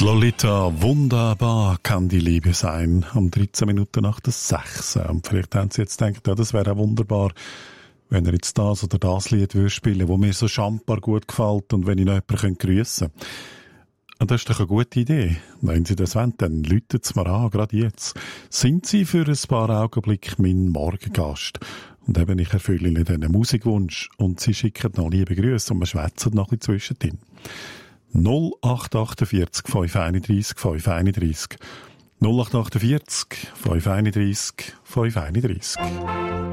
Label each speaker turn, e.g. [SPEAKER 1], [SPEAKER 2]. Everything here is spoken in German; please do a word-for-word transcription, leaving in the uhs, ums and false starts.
[SPEAKER 1] Lolita, wunderbar kann die Liebe sein. Um dreizehn Minuten nach der sechs. Und vielleicht haben Sie jetzt gedacht, ja, das wäre auch wunderbar, wenn er jetzt das oder das Lied würde spielen, wo mir so schambar gut gefällt und wenn ich noch jemanden grüssen könnte. Und das ist doch eine gute Idee. Wenn Sie das wollen, dann läutet es mir an, gerade jetzt. Sind Sie für ein paar Augenblicke mein Morgengast? Und eben, ich erfülle Ihnen diesen Musikwunsch und Sie schicken noch liebe Grüße und wir schwätzen noch ein bisschen zwischendrin. null acht achtundvierzig fünf einunddreißig fünf einunddreißig null acht achtundvierzig fünf einunddreißig fünf einunddreißig